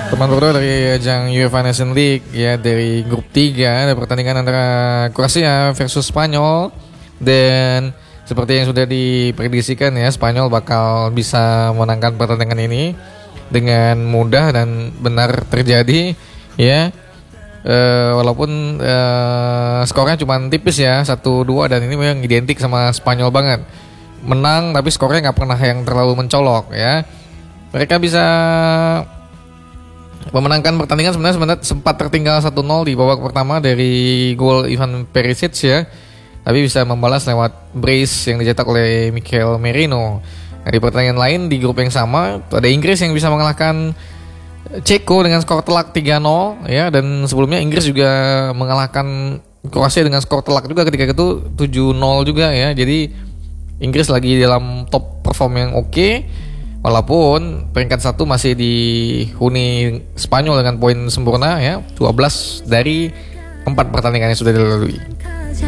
Teman berdua dari ajang UEFA Nation League ya, dari grup 3 ada pertandingan antara Kroasia versus Spanyol, dan seperti yang sudah diprediksikan ya, Spanyol bakal bisa menangkan pertandingan ini dengan mudah dan benar terjadi ya. Walaupun skornya cuma tipis ya 1-2, dan ini memang identik sama Spanyol banget, menang tapi skornya nggak pernah yang terlalu mencolok ya. Mereka bisa memenangkan pertandingan sebenarnya sempat tertinggal 1-0 di babak pertama dari gol Ivan Perisic ya, tapi bisa membalas lewat brace yang dicetak oleh Mikel Merino. Nah, di pertandingan lain di grup yang sama ada Inggris yang bisa mengalahkan Ceko dengan skor telak 3-0 ya, dan sebelumnya Inggris juga mengalahkan Kroasia dengan skor telak juga ketika itu 7-0 juga ya. Jadi Inggris lagi dalam top perform yang oke. Walaupun peringkat 1 masih dihuni Spanyol dengan poin sempurna ya, 12 dari 4 pertandingan yang sudah dilalui.